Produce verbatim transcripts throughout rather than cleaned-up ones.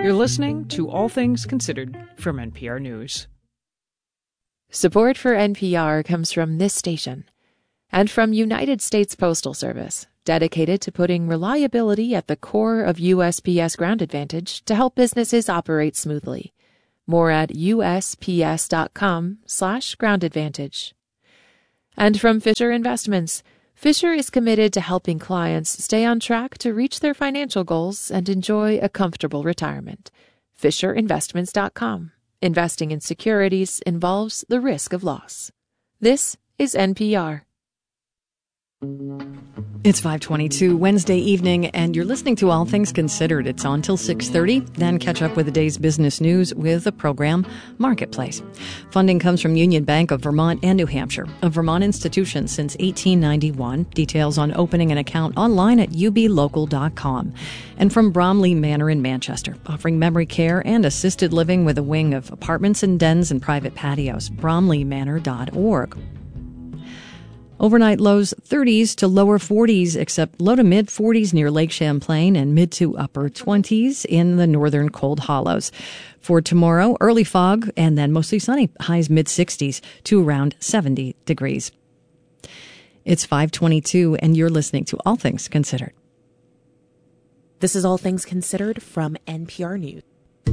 You're listening to All Things Considered from N P R News. Support for N P R comes from this station and from United States Postal Service, dedicated to putting reliability at the core of U S P S Ground Advantage to help businesses operate smoothly. More at U S P S dot com slash ground advantage. And from Fisher Investments, Fisher is committed to helping clients stay on track to reach their financial goals and enjoy a comfortable retirement. Fisher Investments dot com. Investing in securities involves the risk of loss. This is N P R. It's five twenty-two Wednesday evening, and you're listening to All Things Considered. It's on till six thirty. Then catch up with the day's business news with the program Marketplace. Funding comes from Union Bank of Vermont and New Hampshire, a Vermont institution since eighteen ninety-one. Details on opening an account online at u b local dot com. And from Bromley Manor in Manchester, offering memory care and assisted living with a wing of apartments and dens and private patios. bromley manor dot org. Overnight lows thirties to lower forties, except low to mid forties near Lake Champlain and mid to upper twenties in the northern cold hollows. For tomorrow, early fog and then mostly sunny, highs mid sixties to around seventy degrees. It's five twenty-two and you're listening to All Things Considered. This is All Things Considered from N P R News.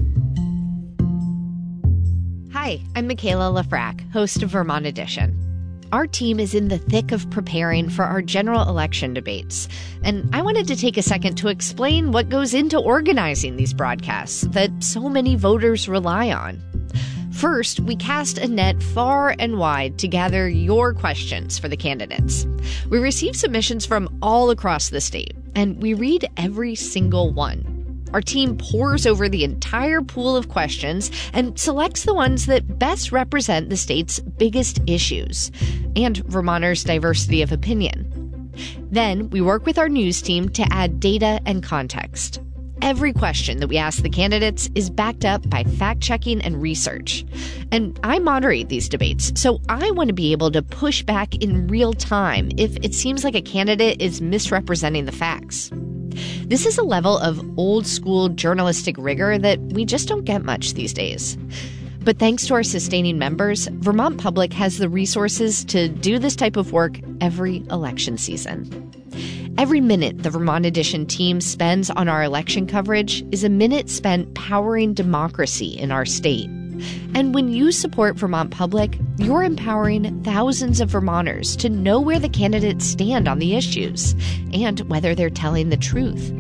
Hi, I'm Michaela Lafrac, host of Vermont Edition. Our team is in the thick of preparing for our general election debates, and I wanted to take a second to explain what goes into organizing these broadcasts that so many voters rely on. First, we cast a net far and wide to gather your questions for the candidates. We receive submissions from all across the state, and we read every single one. Our team pores over the entire pool of questions and selects the ones that best represent the state's biggest issues and Vermonters' diversity of opinion. Then we work with our news team to add data and context. Every question that we ask the candidates is backed up by fact-checking and research. And I moderate these debates, so I want to be able to push back in real time if it seems like a candidate is misrepresenting the facts. This is a level of old-school journalistic rigor that we just don't get much these days. But thanks to our sustaining members, Vermont Public has the resources to do this type of work every election season. Every minute the Vermont Edition team spends on our election coverage is a minute spent powering democracy in our state. And when you support Vermont Public, you're empowering thousands of Vermonters to know where the candidates stand on the issues and whether they're telling the truth.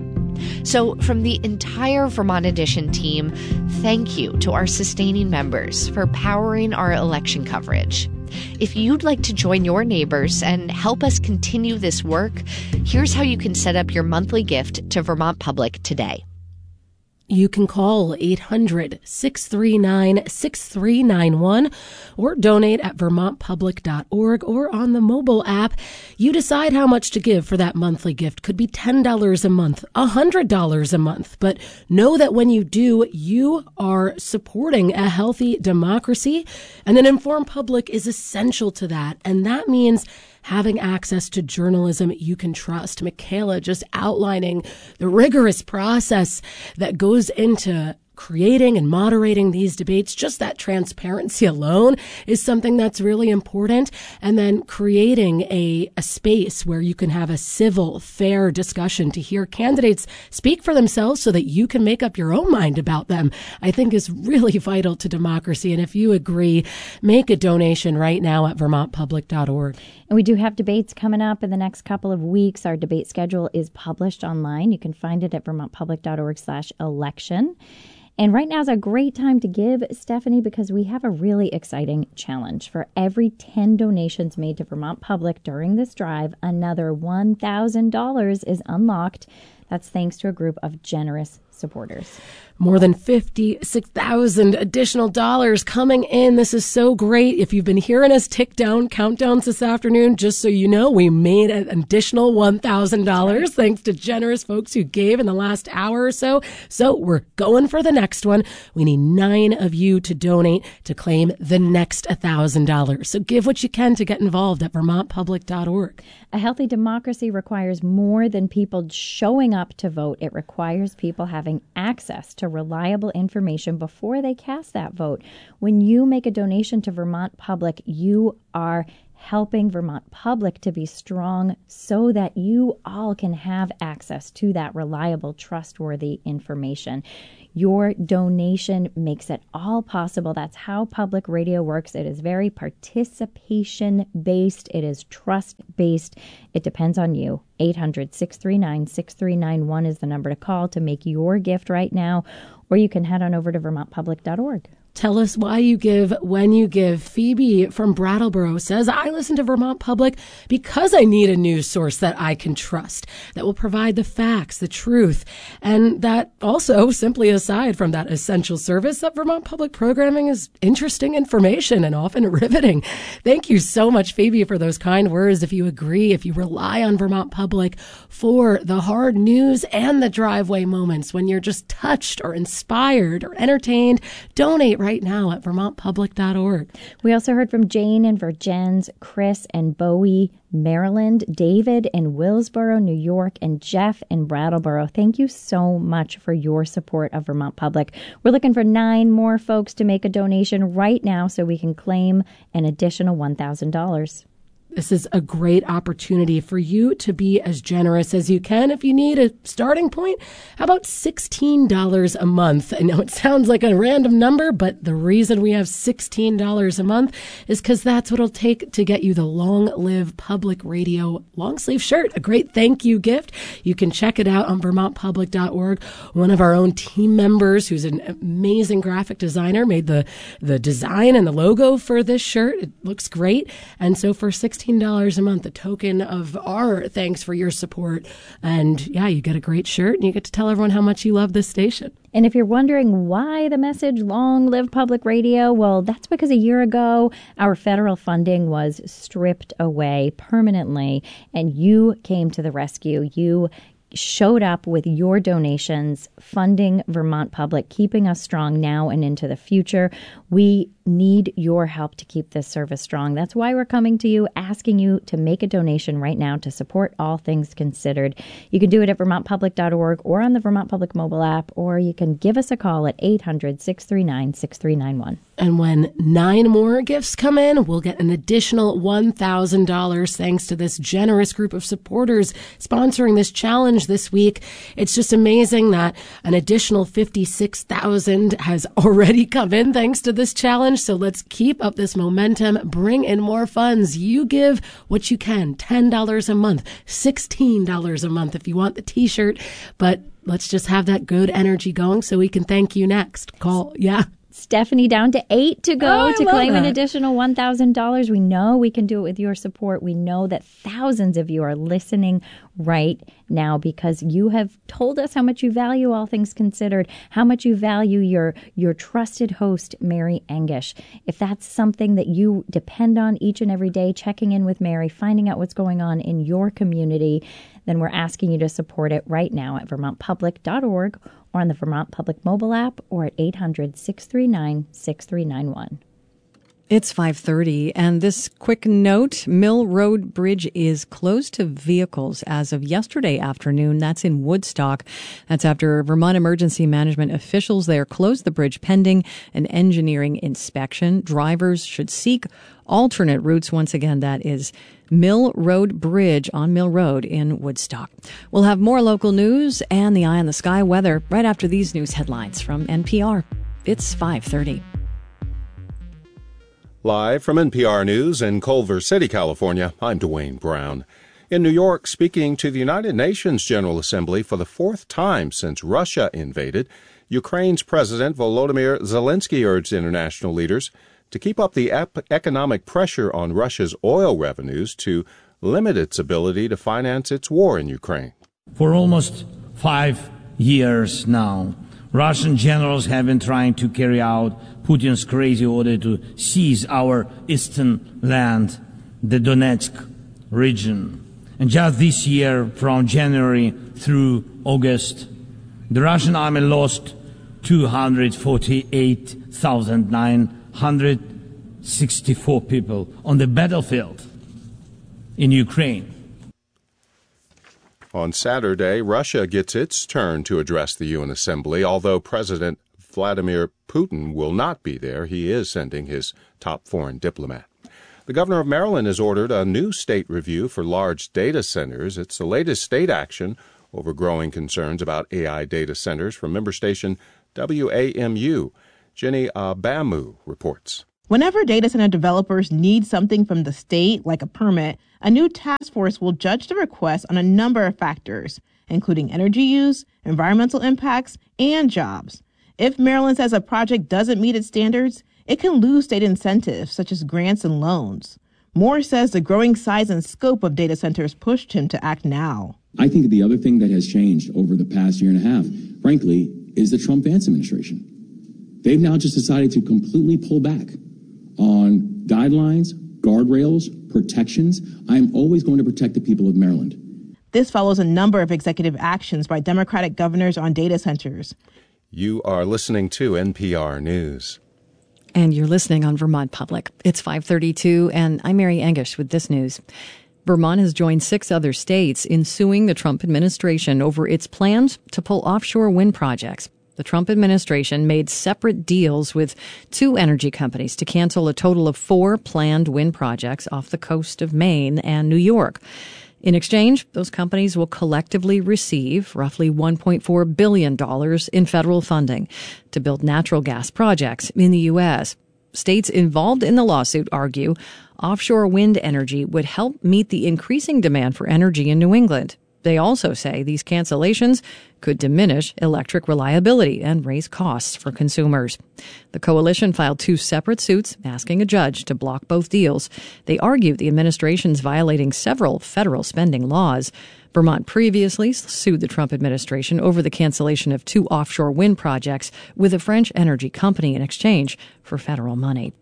So from the entire Vermont Edition team, thank you to our sustaining members for powering our election coverage. If you'd like to join your neighbors and help us continue this work, here's how you can set up your monthly gift to Vermont Public today. You can call eight hundred, six three nine, six three nine one or donate at vermont public dot org or on the mobile app. You decide how much to give for that monthly gift. Could be ten dollars a month, one hundred dollars a month. But know that when you do, you are supporting a healthy democracy, and an informed public is essential to that. And that means having access to journalism you can trust. Michaela just outlining the rigorous process that goes into creating and moderating these debates. Just that transparency alone is something that's really important. And then creating a, a space where you can have a civil, fair discussion to hear candidates speak for themselves so that you can make up your own mind about them, I think is really vital to democracy. And if you agree, make a donation right now at vermont public dot org. And we do have debates coming up in the next couple of weeks. Our debate schedule is published online. You can find it at vermont public dot org slash election. And right now is a great time to give, Stephanie, because we have a really exciting challenge. For every ten donations made to Vermont Public during this drive, another one thousand dollars is unlocked. That's thanks to a group of generous supporters. More than fifty-six thousand additional dollars coming in. This is so great. If you've been hearing us tick down countdowns this afternoon, just so you know, we made an additional one thousand dollars thanks to generous folks who gave in the last hour or so. So we're going for the next one. We need nine of you to donate to claim the next one thousand dollars. So give what you can to get involved at vermont public dot org. A healthy democracy requires more than people showing up to vote. It requires people having access to reliable information before they cast that vote. When you make a donation to Vermont Public, you are helping Vermont Public to be strong so that you all can have access to that reliable, trustworthy information. Your donation makes it all possible. That's how public radio works. It is very participation-based. It is trust-based. It depends on you. eight hundred, six three nine, six three nine one is the number to call to make your gift right now, or you can head on over to vermont public dot org. Tell us why you give when you give. Phoebe from Brattleboro says, I listen to Vermont Public because I need a news source that I can trust, that will provide the facts, the truth, and that also, simply aside from that essential service, that Vermont Public programming is interesting information and often riveting. Thank you so much, Phoebe, for those kind words. If you agree, if you rely on Vermont Public for the hard news and the driveway moments when you're just touched or inspired or entertained, donate right now at vermont public dot org. We also heard from Jane in Virgins, Chris and Bowie, Maryland, David in Willsboro, New York, and Jeff in Brattleboro. Thank you so much for your support of Vermont Public. We're looking for nine more folks to make a donation right now so we can claim an additional one thousand dollars. This is a great opportunity for you to be as generous as you can. If you need a starting point, how about sixteen dollars a month? I know it sounds like a random number, but the reason we have sixteen dollars a month is because that's what it'll take to get you the Long Live Public Radio long sleeve shirt, a great thank you gift. You can check it out on vermont public dot org. One of our own team members, who's an amazing graphic designer, made the, the design and the logo for this shirt. It looks great. And so for sixteen dollars a month, a token of our thanks for your support. And yeah, you get a great shirt and you get to tell everyone how much you love this station. And if you're wondering why the message, Long Live Public Radio, well, that's because a year ago, our federal funding was stripped away permanently, and you came to the rescue. You showed up with your donations, funding Vermont Public, keeping us strong now and into the future. We need your help to keep this service strong. That's why we're coming to you, asking you to make a donation right now to support All Things Considered. You can do it at vermont public dot org or on the Vermont Public mobile app, or you can give us a call at eight hundred, six three nine, six three nine one. And when nine more gifts come in, we'll get an additional one thousand dollars thanks to this generous group of supporters sponsoring this challenge this week. It's just amazing that an additional fifty-six thousand dollars has already come in thanks to this challenge. So let's keep up this momentum, bring in more funds. You give what you can, ten dollars a month, sixteen dollars a month if you want the t-shirt. But let's just have that good energy going so we can thank you next. Call, yeah. Stephanie down to eight to go oh, to claim that. an additional one thousand dollars. We know we can do it with your support. We know that thousands of you are listening right now because you have told us how much you value All Things Considered, how much you value your, your trusted host, Mary Engish. If that's something that you depend on each and every day, checking in with Mary, finding out what's going on in your community, then we're asking you to support it right now at vermont public dot org or on the Vermont Public mobile app or at eight hundred, six three nine, six three nine one. It's five thirty, and this quick note, Mill Road Bridge is closed to vehicles as of yesterday afternoon. That's in Woodstock. That's after Vermont Emergency Management officials there closed the bridge pending an engineering inspection. Drivers should seek alternate routes. Once again, that is Mill Road Bridge on Mill Road in Woodstock. We'll have more local news and the Eye on the Sky weather right after these news headlines from N P R. It's five thirty. Live from N P R News in Culver City, California, I'm Dwayne Brown. In New York, speaking to the United Nations General Assembly for the fourth time since Russia invaded, Ukraine's President Volodymyr Zelensky urged international leaders to keep up the ep- economic pressure on Russia's oil revenues to limit its ability to finance its war in Ukraine. For almost five years now, Russian generals have been trying to carry out Putin's crazy order to seize our eastern land, the Donetsk region. And just this year, from January through August, the Russian army lost two hundred forty-eight thousand nine hundred sixty-four people on the battlefield in Ukraine. On Saturday, Russia gets its turn to address the U N Assembly, although President Vladimir Putin will not be there. He is sending his top foreign diplomat. The governor of Maryland has ordered a new state review for large data centers. It's the latest state action over growing concerns about A I data centers. From member station W A M U, Jenny Abamu reports. Whenever data center developers need something from the state, like a permit, a new task force will judge the request on a number of factors, including energy use, environmental impacts, and jobs. If Maryland says a project doesn't meet its standards, it can lose state incentives, such as grants and loans. Moore says the growing size and scope of data centers pushed him to act now. I think the other thing that has changed over the past year and a half, frankly, is the Trump-Vance administration. They've now just decided to completely pull back on guidelines, guardrails, protections. I'm always going to protect the people of Maryland. This follows a number of executive actions by Democratic governors on data centers. You are listening to N P R News. And you're listening on Vermont Public. It's five thirty-two, and I'm Mary Angish with this news. Vermont has joined six other states in suing the Trump administration over its plans to pull offshore wind projects. The Trump administration made separate deals with two energy companies to cancel a total of four planned wind projects off the coast of Maine and New York. In exchange, those companies will collectively receive roughly one point four billion dollars in federal funding to build natural gas projects in the U S. States involved in the lawsuit argue offshore wind energy would help meet the increasing demand for energy in New England. They also say these cancellations could diminish electric reliability and raise costs for consumers. The coalition filed two separate suits asking a judge to block both deals. They argue the administration's violating several federal spending laws. Vermont previously sued the Trump administration over the cancellation of two offshore wind projects with a French energy company in exchange for federal money.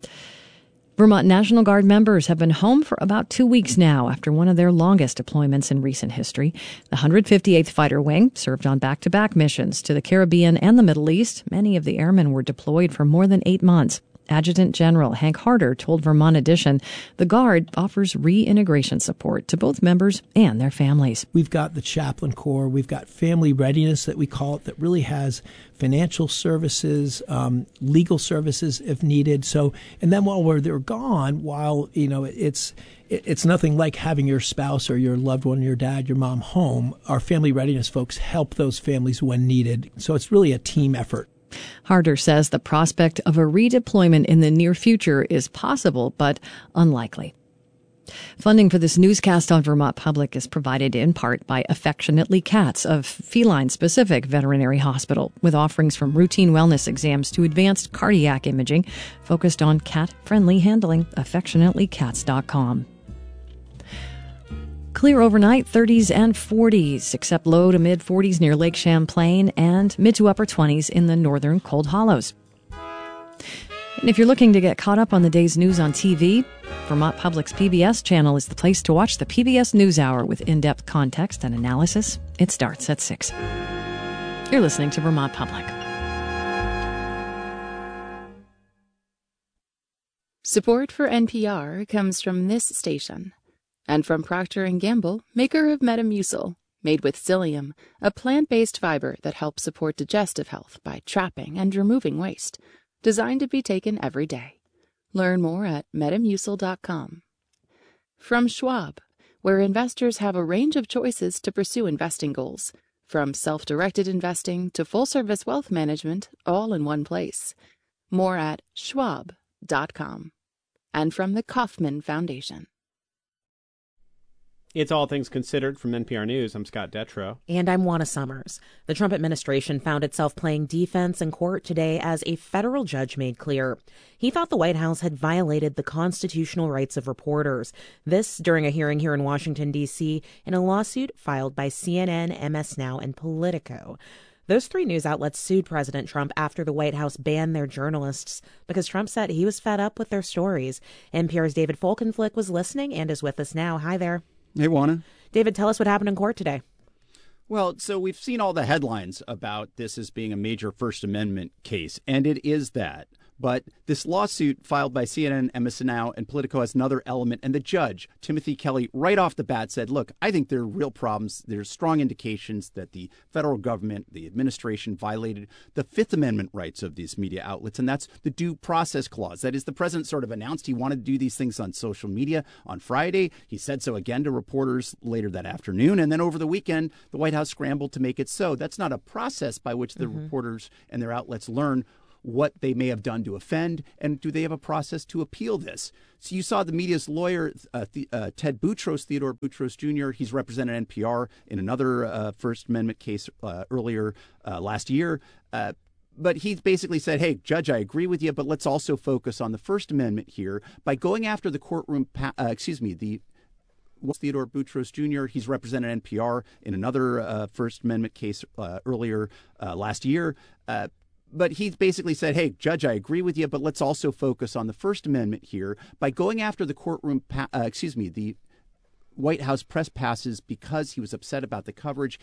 Vermont National Guard members have been home for about two weeks now after one of their longest deployments in recent history. The one hundred fifty-eighth Fighter Wing served on back-to-back missions to the Caribbean and the Middle East. Many of the airmen were deployed for more than eight months. Adjutant General Hank Harder told Vermont Edition the Guard offers reintegration support to both members and their families. We've got the Chaplain Corps. We've got Family Readiness, that we call it, that really has financial services, um, legal services if needed. So, and then while we're they're gone, while, you know, it's it's nothing like having your spouse or your loved one, your dad, your mom home. Our Family Readiness folks help those families when needed. So it's really a team effort. Harder says the prospect of a redeployment in the near future is possible, but unlikely. Funding for this newscast on Vermont Public is provided in part by Affectionately Cats of Feline-Specific Veterinary Hospital, with offerings from routine wellness exams to advanced cardiac imaging focused on cat-friendly handling. affectionately cats dot com. Clear overnight, thirties and forties, except low to mid forties near Lake Champlain and mid to upper twenties in the northern Cold Hollows. And if you're looking to get caught up on the day's news on T V, Vermont Public's P B S channel is the place to watch the P B S NewsHour with in-depth context and analysis. It starts at six. You're listening to Vermont Public. Support for N P R comes from this station. And from Procter and Gamble, maker of Metamucil, made with psyllium, a plant-based fiber that helps support digestive health by trapping and removing waste. Designed to be taken every day. Learn more at metamucil dot com. From Schwab, where investors have a range of choices to pursue investing goals, from self-directed investing to full-service wealth management, all in one place. More at schwab dot com. And from the Kauffman Foundation. It's All Things Considered from N P R News. I'm Scott Detrow. And I'm Juana Summers. The Trump administration found itself playing defense in court today as a federal judge made clear. He thought the White House had violated the constitutional rights of reporters. This during a hearing here in Washington, D C, in a lawsuit filed by C N N, M S Now, and Politico. Those three news outlets sued President Trump after the White House banned their journalists because Trump said he was fed up with their stories. N P R's David Folkenflik was listening and is with us now. Hi there. Hey, Juana. David, tell us what happened in court today. Well, so we've seen all the headlines about this as being a major First Amendment case, and it is that. But this lawsuit filed by C N N, M S N Now, and Politico has another element. And the judge, Timothy Kelly, right off the bat said, look, I think there are real problems. There's strong indications that the federal government, the administration, violated the Fifth Amendment rights of these media outlets. And that's the due process clause. That is, the president sort of announced he wanted to do these things on social media on Friday. He said so again to reporters later that afternoon. And then over the weekend, the White House scrambled to make it so. That's not a process by which the mm-hmm. reporters and their outlets learn what they may have done to offend, and do they have a process to appeal this? So you saw the media's lawyer, uh, the, uh, Ted Boutros, Theodore Boutros Junior He's represented N P R in another uh, First Amendment case uh, earlier uh, last year. Uh, But he basically said, hey, Judge, I agree with you, but let's also focus on the First Amendment here by going after the courtroom, pa- uh, excuse me, the Theodore Boutros Junior He's represented N P R in another uh, First Amendment case uh, earlier uh, last year. Uh, But he basically said, hey, Judge, I agree with you, but let's also focus on the First Amendment here by going after the courtroom, pa- uh, excuse me, the White House press passes because he was upset about the coverage.